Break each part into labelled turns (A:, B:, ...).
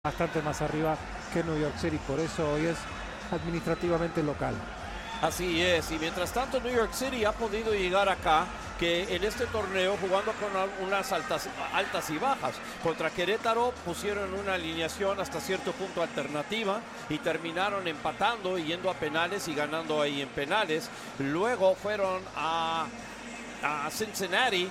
A: bastante más arriba que New York City, por eso hoy es administrativamente local.
B: Así es, y mientras tanto New York City ha podido llegar acá, que en este torneo jugando con unas altas y bajas. Contra Querétaro pusieron una alineación hasta cierto punto alternativa y terminaron empatando y yendo a penales y ganando ahí en penales. Luego fueron a Cincinnati,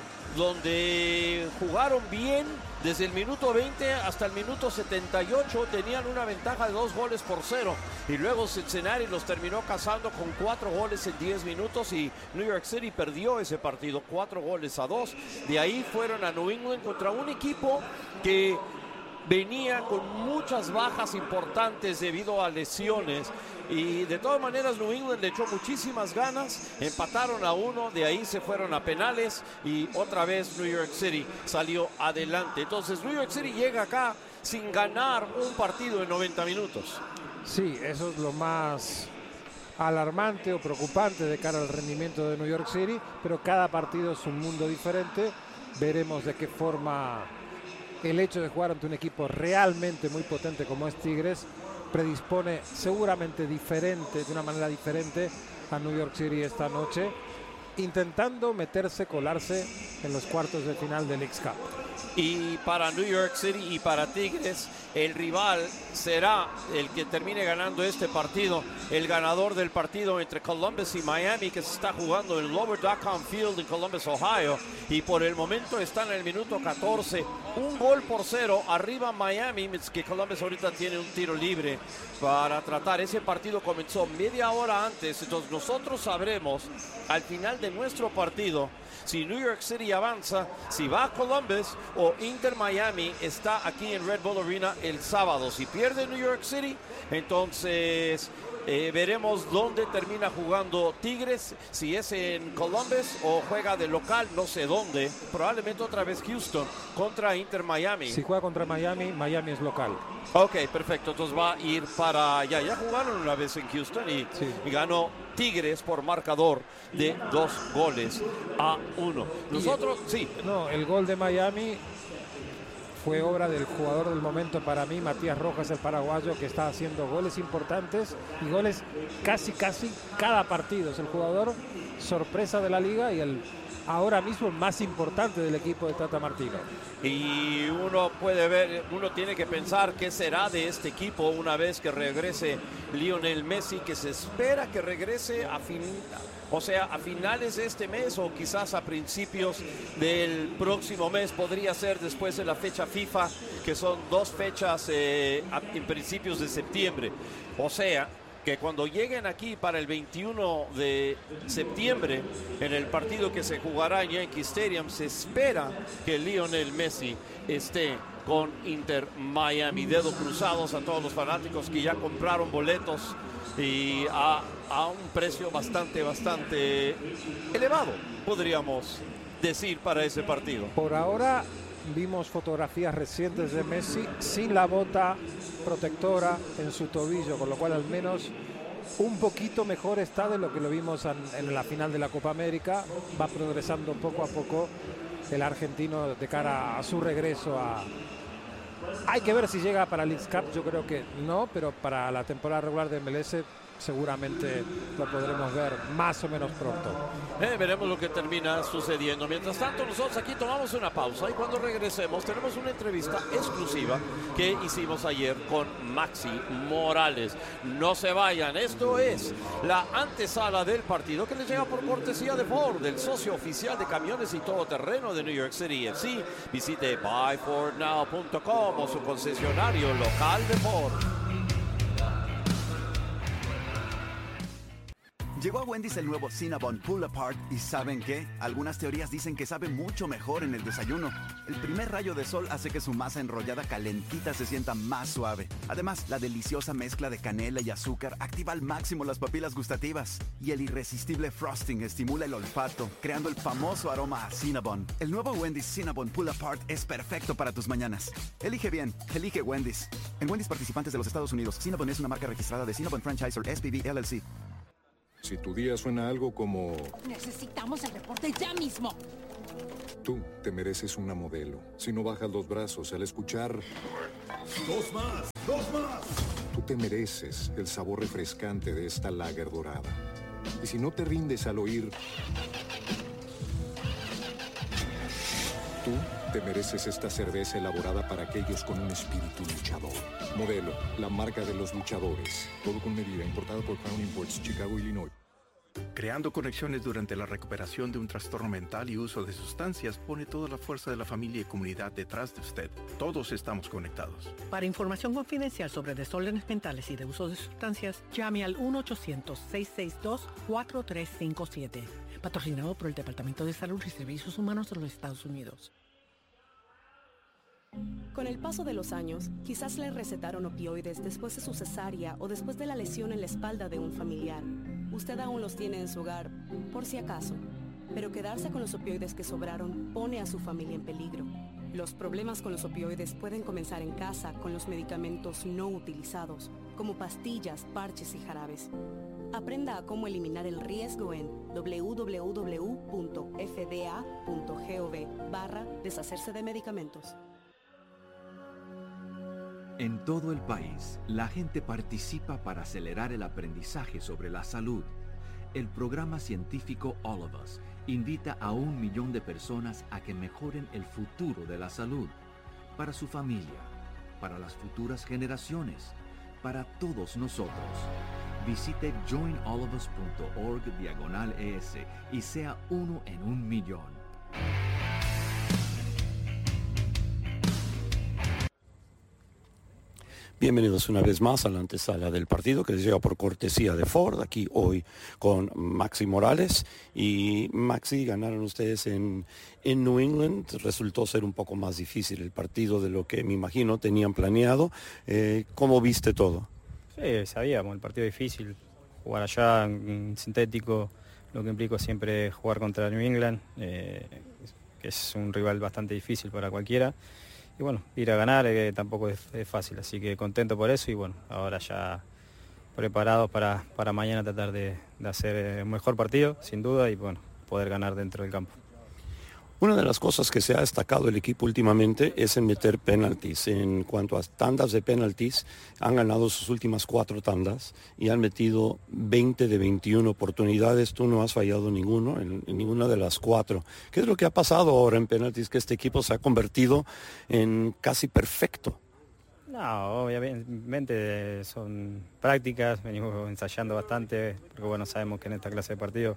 B: donde jugaron bien desde el minuto 20 hasta el minuto 78, tenían una ventaja de 2-0, y luego Cincinnati los terminó cazando con 4 goles en 10 minutos y New York City perdió ese partido 4-2. De ahí fueron a New England contra un equipo que venía con muchas bajas importantes debido a lesiones, y de todas maneras New England le echó muchísimas ganas, empataron a 1, de ahí se fueron a penales y otra vez New York City salió adelante. Entonces New York City llega acá sin ganar un partido en 90 minutos.
A: Sí, eso es lo más alarmante o preocupante de cara al rendimiento de New York City, pero cada partido es un mundo diferente. Veremos de qué forma el hecho de jugar ante un equipo realmente muy potente como es Tigres predispone seguramente diferente, de una manera diferente, a New York City esta noche, intentando colarse en los cuartos de final del Leagues Cup.
B: Y para New York City y para Tigres, el rival será el que termine ganando este partido, el ganador del partido entre Columbus y Miami, que se está jugando en Lower.com Field en Columbus, Ohio, y por el momento están en el minuto 14, 1-0 arriba Miami, que Columbus ahorita tiene un tiro libre para tratar. Ese partido comenzó media hora antes, entonces nosotros sabremos al final de nuestro partido si New York City avanza, si va a Columbus o Inter Miami está aquí en Red Bull Arena el sábado. Si pierde New York City, entonces veremos dónde termina jugando Tigres, si es en Columbus o juega de local, no sé dónde, probablemente otra vez Houston contra Inter Miami.
A: Si juega contra Miami, Miami es local.
B: Ok, perfecto, entonces va a ir para allá. Ya jugaron una vez en Houston y ganó Tigres por marcador de 2-1. Nosotros,
A: No, el gol de Miami fue obra del jugador del momento para mí, Matías Rojas, el paraguayo, que está haciendo goles importantes y goles casi cada partido. Es el jugador sorpresa de la liga y el ahora mismo más importante del equipo de Tata Martino.
B: Y uno puede ver, uno tiene que pensar qué será de este equipo una vez que regrese Lionel Messi, que se espera que regrese a finales de este mes o quizás a principios del próximo mes. Podría ser después de la fecha FIFA, que son 2 fechas en principios de septiembre. O sea, que cuando lleguen aquí para el 21 de septiembre, en el partido que se jugará en Yankee Stadium, se espera que Lionel Messi esté con Inter Miami. Dedos cruzados a todos los fanáticos que ya compraron boletos y a un precio bastante elevado, podríamos decir, para ese partido.
A: Por ahora vimos fotografías recientes de Messi sin la bota protectora en su tobillo, con lo cual al menos un poquito mejor está de lo que lo vimos en la final de la Copa América. Va progresando poco a poco el argentino de cara a su regreso Hay que ver si llega para Leagues Cup, yo creo que no, pero para la temporada regular de MLS seguramente lo podremos ver más o menos pronto.
B: Veremos lo que termina sucediendo. Mientras tanto, nosotros aquí tomamos una pausa y cuando regresemos tenemos una entrevista exclusiva que hicimos ayer con Maxi Morales. No se vayan, esto es la antesala del partido que les llega por cortesía de Ford, el socio oficial de camiones y todoterreno de New York City FC. Visite buyfordnow.com o su concesionario local de Ford.
C: Llegó a Wendy's el nuevo Cinnabon Pull Apart y ¿saben qué? Algunas teorías dicen que sabe mucho mejor en el desayuno. El primer rayo de sol hace que su masa enrollada calentita se sienta más suave. Además, la deliciosa mezcla de canela y azúcar activa al máximo las papilas gustativas. Y el irresistible frosting estimula el olfato, creando el famoso aroma a Cinnabon. El nuevo Wendy's Cinnabon Pull Apart es perfecto para tus mañanas. Elige bien, elige Wendy's. En Wendy's participantes de los Estados Unidos, Cinnabon es una marca registrada de Cinnabon Franchisor SPV LLC.
D: Si tu día suena algo como...
E: Necesitamos el reporte ya mismo.
D: Tú te mereces una modelo. Si no bajas los brazos al escuchar... ¡Dos más! ¡Dos más! Tú te mereces el sabor refrescante de esta lager dorada. Y si no te rindes al oír... Tú te mereces esta cerveza elaborada para aquellos con un espíritu luchador. Modelo, la marca de los luchadores. Todo con medida, importado por Crown Imports, Chicago, Illinois.
E: Creando conexiones durante la recuperación de un trastorno mental y uso de sustancias pone toda la fuerza de la familia y comunidad detrás de usted. Todos estamos conectados.
F: Para información confidencial sobre desórdenes mentales y de uso de sustancias, llame al 1-800-662-4357. Patrocinado por el Departamento de Salud y Servicios Humanos de los Estados Unidos.
G: Con el paso de los años, quizás le recetaron opioides después de su cesárea o después de la lesión en la espalda de un familiar. Usted aún los tiene en su hogar, por si acaso. Pero quedarse con los opioides que sobraron pone a su familia en peligro. Los problemas con los opioides pueden comenzar en casa con los medicamentos no utilizados, como pastillas, parches y jarabes. Aprenda a cómo eliminar el riesgo en www.fda.gov/deshacerse de medicamentos.
H: En todo el país, la gente participa para acelerar el aprendizaje sobre la salud. El programa científico All of Us invita a 1 millón de personas a que mejoren el futuro de la salud, para su familia, para las futuras generaciones, para todos nosotros. Visite joinallofus.org/ES y sea uno en 1 millón.
B: Bienvenidos una vez más a la antesala del partido que les llega por cortesía de Ford, aquí hoy con Maxi Morales. Y Maxi, ganaron ustedes en New England, resultó ser un poco más difícil el partido de lo que me imagino tenían planeado. ¿Cómo viste todo?
I: Sí, sabíamos, el partido difícil, jugar allá en sintético, lo que implica siempre jugar contra New England, que es un rival bastante difícil para cualquiera. Y bueno, ir a ganar tampoco es fácil, así que contento por eso y bueno, ahora ya preparados para mañana tratar de hacer un mejor partido, sin duda, y bueno, poder ganar dentro del campo.
B: Una de las cosas que se ha destacado el equipo últimamente es en meter penaltis. En cuanto a tandas de penaltis, han ganado sus últimas 4 tandas y han metido 20 de 21 oportunidades. Tú no has fallado ninguno en ninguna de las 4. ¿Qué es lo que ha pasado ahora en penaltis? Que este equipo se ha convertido en casi perfecto.
I: No, obviamente son prácticas, venimos ensayando bastante, porque bueno, sabemos que en esta clase de partido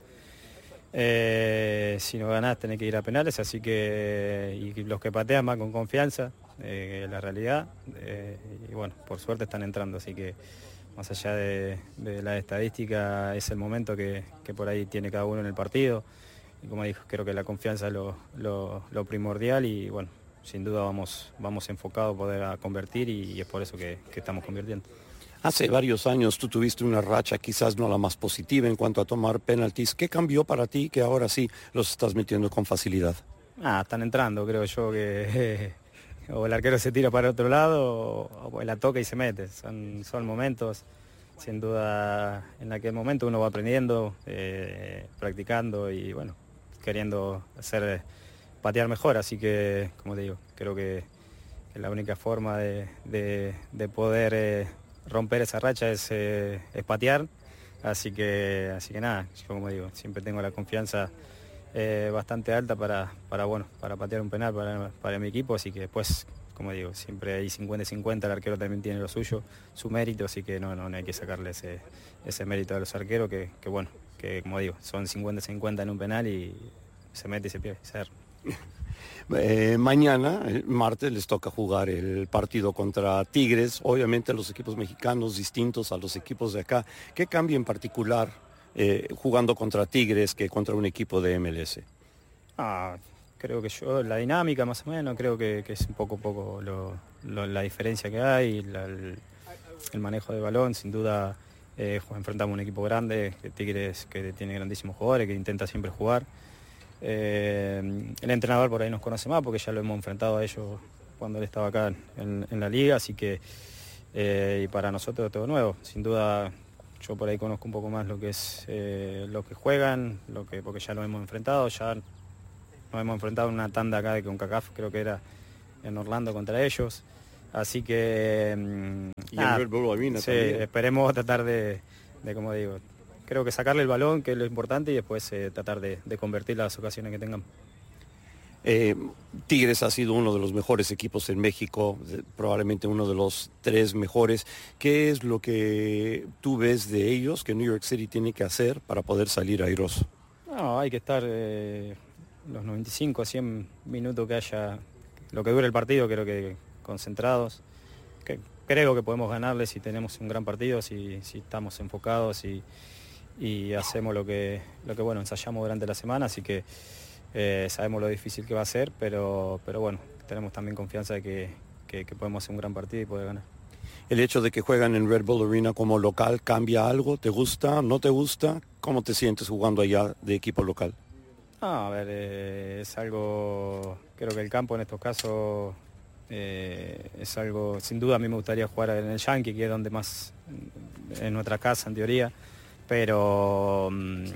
I: si no ganás tenés que ir a penales, así que y los que patean van con confianza, la realidad, y bueno, por suerte están entrando, así que más allá de la estadística es el momento que por ahí tiene cada uno en el partido, y como dijo, creo que la confianza es lo primordial y bueno, sin duda vamos enfocados a poder convertir y es por eso que estamos convirtiendo.
B: Hace varios años tú tuviste una racha quizás no la más positiva en cuanto a tomar penaltis. ¿Qué cambió para ti que ahora sí los estás metiendo con facilidad?
I: Están entrando, creo yo que o el arquero se tira para otro lado o la toca y se mete. Son momentos, sin duda en aquel momento uno va aprendiendo, practicando y bueno, queriendo patear mejor. Así que, como te digo, creo que la única forma de poder romper esa racha es patear, así que nada, yo como digo, siempre tengo la confianza bastante alta para patear un penal para mi equipo, así que después, como digo, siempre hay 50-50, el arquero también tiene lo suyo, su mérito, así que no hay que sacarle ese mérito a los arqueros, que bueno, que como digo, son 50-50 en un penal y se mete y se pierde.
B: Mañana, el martes, les toca jugar el partido contra Tigres. Obviamente los equipos mexicanos distintos a los equipos de acá. ¿Qué cambia en particular jugando contra Tigres que contra un equipo de MLS?
I: Creo que la dinámica más o menos, creo que es un poco la diferencia que hay, el manejo de balón, sin duda enfrentamos un equipo grande, Tigres que tiene grandísimos jugadores, que intenta siempre jugar. El entrenador por ahí nos conoce más porque ya lo hemos enfrentado a ellos cuando él estaba acá en la liga, así que y para nosotros todo nuevo. Sin duda yo por ahí conozco un poco más lo que es lo que juegan, porque ya lo hemos enfrentado, ya nos hemos enfrentado en una tanda acá de CONCACAF, creo que era en Orlando contra ellos. Así que...
B: y en Red Bull Arena
I: sí,
B: también.
I: Esperemos tratar de, como digo, creo que sacarle el balón, que es lo importante, y después tratar de convertir las ocasiones que tengamos.
B: Tigres ha sido uno de los mejores equipos en México, probablemente uno de los 3 mejores. ¿Qué es lo que tú ves de ellos que New York City tiene que hacer para poder salir airoso?
I: No, hay que estar los 95 a 100 minutos que haya, lo que dure el partido, creo que concentrados. Creo que podemos ganarles si tenemos un gran partido, si estamos enfocados y hacemos lo que bueno, ensayamos durante la semana, así que sabemos lo difícil que va a ser, pero bueno, tenemos también confianza de que podemos hacer un gran partido y poder ganar.
B: ¿El hecho de que juegan en Red Bull Arena como local cambia algo? ¿Te gusta? ¿No te gusta? ¿Cómo te sientes jugando allá de equipo local?
I: A ver, es algo, creo que el campo en estos casos es algo, sin duda a mí me gustaría jugar en el Yankee, que es donde más, en nuestra casa en teoría, pero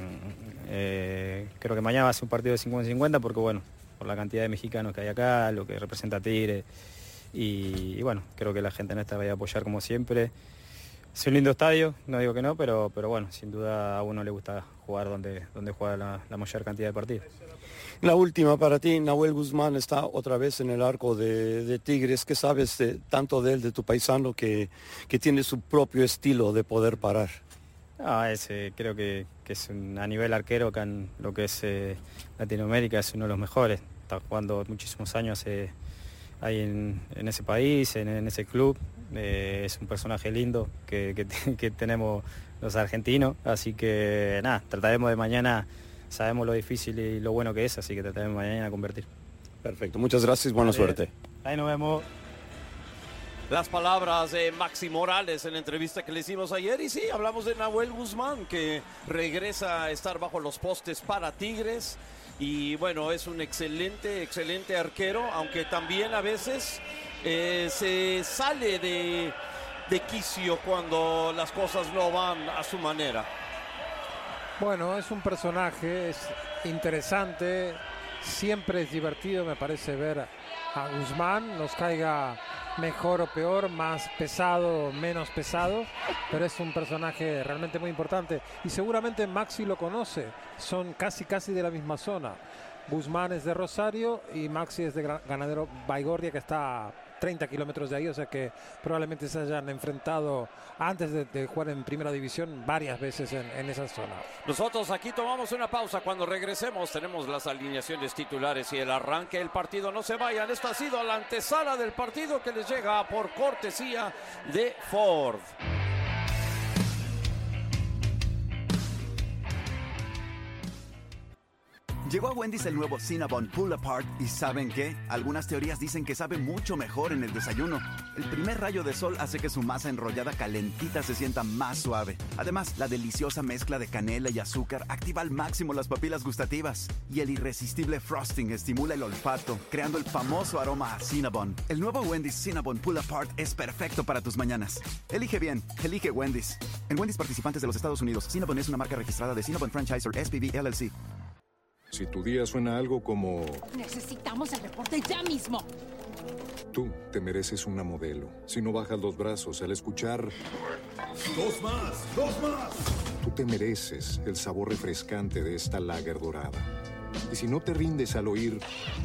I: creo que mañana va a ser un partido de 50-50 porque bueno, por la cantidad de mexicanos que hay acá, lo que representa Tigre y bueno, creo que la gente en esta va a apoyar como siempre. Es un lindo estadio, no digo que no, pero bueno, sin duda a uno le gusta jugar donde juega la mayor cantidad de partidos.
B: La última para ti, Nahuel Guzmán está otra vez en el arco de Tigres. ¿Qué sabes tanto de él, de tu paisano, que tiene su propio estilo de poder parar?
I: Creo que es a nivel arquero, acá en lo que es Latinoamérica, es uno de los mejores. Está jugando muchísimos años ahí en ese país, en ese club. Es un personaje lindo que tenemos los argentinos, así que nada, trataremos de mañana, sabemos lo difícil y lo bueno que es, así que trataremos mañana de convertir.
B: Perfecto, muchas gracias, buena suerte.
I: Ahí nos vemos.
B: Las palabras de Maxi Morales en la entrevista que le hicimos ayer, y sí, hablamos de Nahuel Guzmán, que regresa a estar bajo los postes para Tigres, y bueno, es un excelente arquero, aunque también a veces se sale de quicio cuando las cosas no van a su manera.
A: Bueno, es un personaje, es interesante, siempre es divertido, me parece, ver a Guzmán, nos caiga mejor o peor, más pesado o menos pesado, pero es un personaje realmente muy importante y seguramente Maxi lo conoce, son casi de la misma zona. Guzmán es de Rosario y Maxi es de Ganadero Baigorria, que está a 30 kilómetros de ahí, o sea que probablemente se hayan enfrentado antes de jugar en primera división varias veces en esa zona.
B: Nosotros aquí tomamos una pausa. Cuando regresemos tenemos las alineaciones titulares y el arranque del partido. No se vayan, esto ha sido la antesala del partido que les llega por cortesía de Ford.
C: Llegó a Wendy's el nuevo Cinnabon Pull Apart y ¿saben qué? Algunas teorías dicen que sabe mucho mejor en el desayuno. El primer rayo de sol hace que su masa enrollada calentita se sienta más suave. Además, la deliciosa mezcla de canela y azúcar activa al máximo las papilas gustativas. Y el irresistible frosting estimula el olfato, creando el famoso aroma a Cinnabon. El nuevo Wendy's Cinnabon Pull Apart es perfecto para tus mañanas. Elige bien, elige Wendy's. En Wendy's participantes de los Estados Unidos, Cinnabon es una marca registrada de Cinnabon Franchisor SPV LLC.
D: Si tu día suena algo como...
J: Necesitamos el reporte ya mismo.
D: Tú te mereces una modelo. Si no bajas los brazos al escuchar...
K: ¡Dos más! ¡Dos más!
D: Tú te mereces el sabor refrescante de esta lager dorada. Y si no te rindes al oír...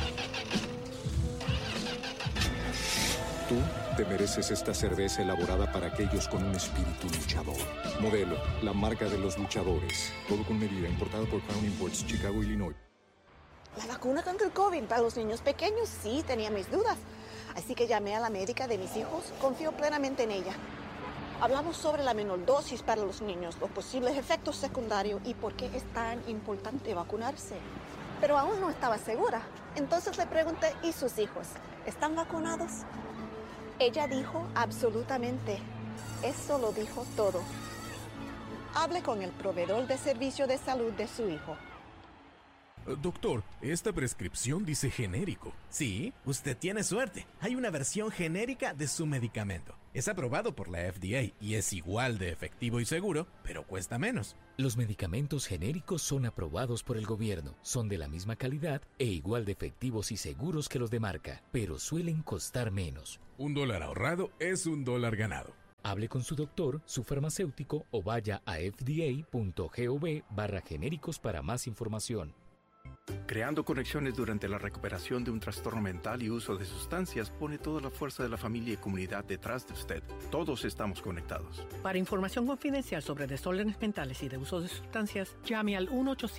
D: Tú te mereces esta cerveza elaborada para aquellos con un espíritu luchador. Modelo, la marca de los luchadores. Todo con medida, importada por Crown Imports, Chicago, Illinois.
L: La vacuna contra el COVID para los niños pequeños, sí, tenía mis dudas. Así que llamé a la médica de mis hijos, confío plenamente en ella. Hablamos sobre la menor dosis para los niños, los posibles efectos secundarios y por qué es tan importante vacunarse. Pero aún no estaba segura. Entonces le pregunté, ¿y sus hijos? ¿Están vacunados? Ella dijo absolutamente. Eso lo dijo todo. Hable con el proveedor de servicio de salud de su hijo.
M: Doctor, esta prescripción dice genérico.
N: Sí, usted tiene suerte. Hay una versión genérica de su medicamento. Es aprobado por la FDA y es igual de efectivo y seguro, pero cuesta menos.
O: Los medicamentos genéricos son aprobados por el gobierno, son de la misma calidad e igual de efectivos y seguros que los de marca, pero suelen costar menos.
M: $1 ahorrado es $1 ganado.
O: Hable con su doctor, su farmacéutico o vaya a fda.gov/genéricos para más información.
E: Creando conexiones durante la recuperación de un trastorno mental y uso de sustancias pone toda la fuerza de la familia y comunidad detrás de usted. Todos estamos conectados.
F: Para información confidencial sobre desórdenes mentales y de uso de sustancias, llame al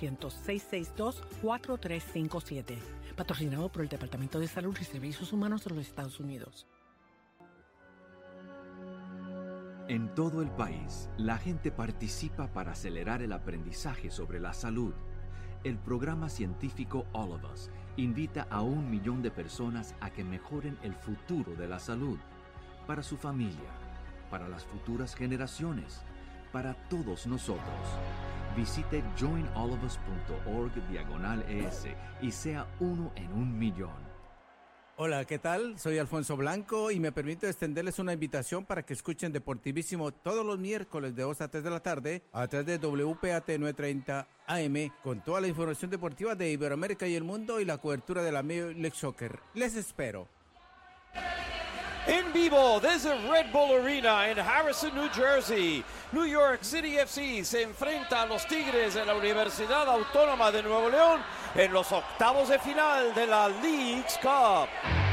F: 1-800-662-4357. Patrocinado por el Departamento de Salud y Servicios Humanos de los Estados Unidos.
H: En todo el país, la gente participa para acelerar el aprendizaje sobre la salud. El programa científico All of Us invita a 1 millón de personas a que mejoren el futuro de la salud, para su familia, para las futuras generaciones, para todos nosotros. Visite joinallofus.org/ES y sea uno en 1 millón.
P: Hola, ¿qué tal? Soy Alfonso Blanco y me permito extenderles una invitación para que escuchen Deportivísimo todos los miércoles de 2 a 3 de la tarde a través de WPAT 930 AM con toda la información deportiva de Iberoamérica y el mundo y la cobertura de la Major League Soccer. Les espero.
B: En vivo desde Red Bull Arena en Harrison, New Jersey, New York City FC se enfrenta a los Tigres de la Universidad Autónoma de Nuevo León en los octavos de final de la Leagues Cup.